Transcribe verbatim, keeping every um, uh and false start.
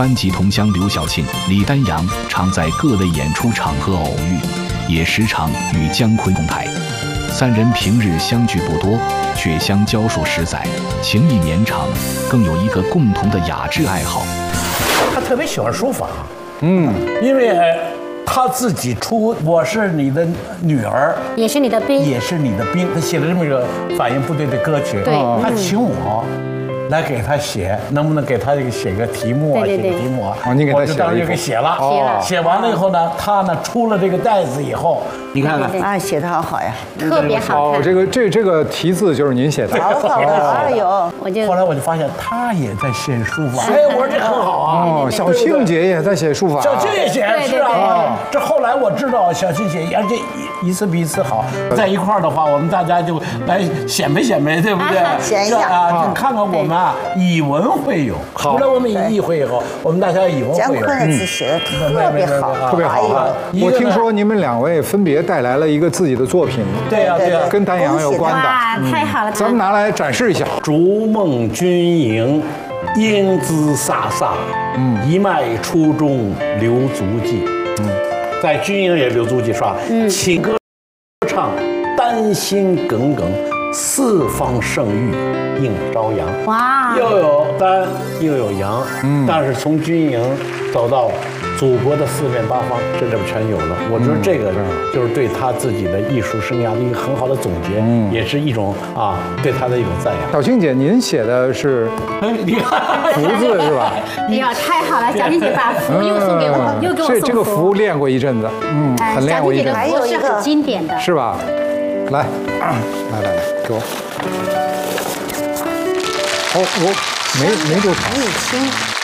班级同乡刘晓庆、李丹阳常在各类演出场合偶遇，也时常与姜昆同台。三人平日相聚不多，却相交数十载，情谊绵长，更有一个共同的雅致爱好。 他特别喜欢书法，嗯，因为他自己出“我是你的女儿， 也是你的兵， 也是你的兵”，他写了这么一个反映部队的歌曲。 对， 他请我来给他写，能不能给他这个写个题目啊？ 对对对写个题目啊！ 哦，你给他写了， 我就当时就给写了。 写了， 写完了以后呢，他呢出了这个袋子以后，你看看， 啊，写得好好呀， 特别好看。 哦，这个这这个题字就是您写的， 好好的，哎呦， 我就后来我就发现他也在写书法，哎，我说这很好啊。 哦，小庆姐也在写书法， 小庆也写，是啊。这后来我知道小庆写，而且一次比一次好。在一块儿的话，我们大家就来显摆显摆，对不对？ 显一下啊，就看看我们啊，以文会友。 好， 除了我们以义会友，我们大家以文姜会友。 昆的字写的特别好， 特别好啊！我听说你们两位分别带来了一个自己的作品， 对呀对呀， 跟丹阳有关的， 哇，太好了！ 咱们拿来展示一下。 逐梦军营，英姿飒飒，嗯，一脉初中留足迹，嗯，在军营也留足迹是吧？嗯，起歌唱，丹心耿耿，四方盛誉映朝阳。 哇， 又有丹又有阳，嗯，但是从军营走到祖国的四面八方，这里边全有了。我觉得这个就是对他自己的艺术生涯的一个很好的总结，嗯，也是一种啊对他的一种赞扬。 小庆姐，您写的是你看福字是吧？ 哎呀，太好了！小庆姐把福又送给我，又给我送福。 这这个福练过一阵子，嗯，很练过一阵子。 小庆姐的福是很经典的， 是吧？来，来来来，给我。哦，我没没多长。 陈以清。